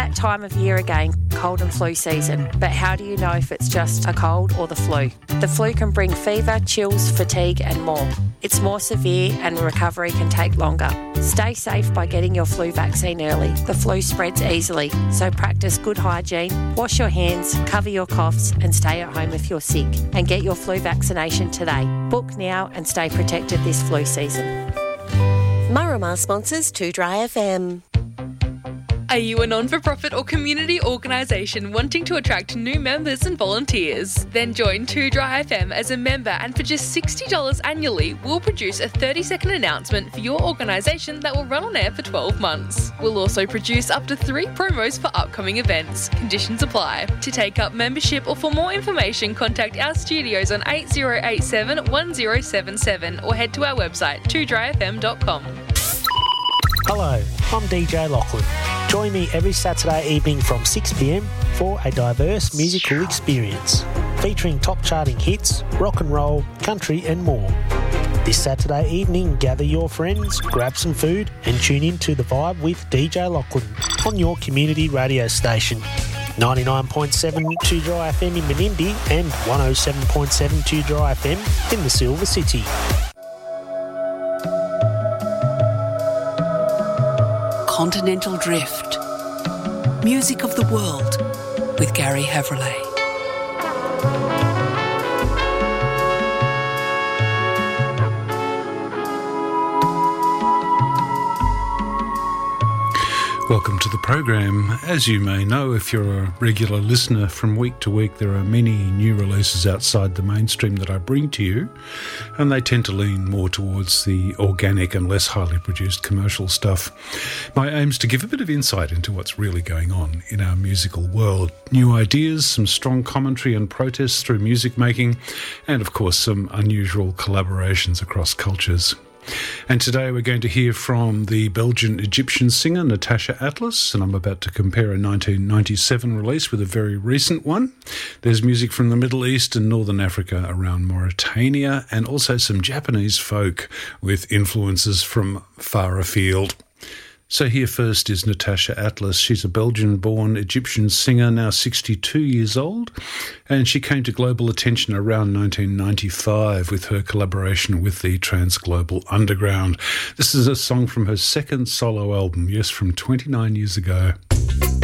that time of year again, cold and flu season. But how do you know if it's just a cold or the flu? The flu can bring fever, chills, fatigue and more. It's more severe and recovery can take longer. Stay safe by getting your flu vaccine early. The flu spreads easily, so practice good hygiene, wash your hands, cover your coughs and stay at home if you're sick. And get your flu vaccination today. Book now and stay protected this flu season. Marama sponsors 2Dry FM. Are you a non-for-profit or community organisation wanting to attract new members and volunteers? Then join 2Dry FM as a member, and for just $60 annually, we'll produce a 30-second announcement for your organisation that will run on air for 12 months. We'll also produce up to 3 promos for upcoming events. Conditions apply. To take up membership or for more information, contact our studios on 8087 1077 or head to our website 2dryfm.com. Hello, I'm DJ Lachlan. Join me every Saturday evening from 6 p.m. for a diverse musical experience featuring top charting hits, rock and roll, country and more. This Saturday evening, gather your friends, grab some food and tune in to The Vibe with DJ Lachlan on your community radio station. 99.7 2Dry FM in Menindee and 107.7 2Dry FM in the Silver City. Continental Drift. Music of the World with Gary Havrillay. Welcome to the program. As you may know, if you're a regular listener, from week to week there are many new releases outside the mainstream that I bring to you, and they tend to lean more towards the organic and less highly produced commercial stuff. My aim is to give a bit of insight into what's really going on in our musical world. New ideas, some strong commentary and protests through music making, and of course some unusual collaborations across cultures. And today we're going to hear from the Belgian-Egyptian singer Natasha Atlas, and I'm about to compare a 1997 release with a very recent one. There's music from the Middle East and Northern Africa around Mauritania, and also some Japanese folk with influences from far afield. So here first is Natasha Atlas. She's a Belgian-born Egyptian singer, now 62 years old, and she came to global attention around 1995 with her collaboration with the Transglobal Underground. This is a song from her second solo album, yes, from 29 years ago.